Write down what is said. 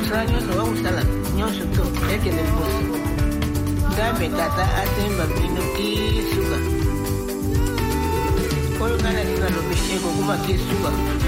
Sa nyonso wakusala nyonso to ekende liboso. Nzambe tata atemba bino kisuka. Oyo ngana linalobe ekokuma kisuka.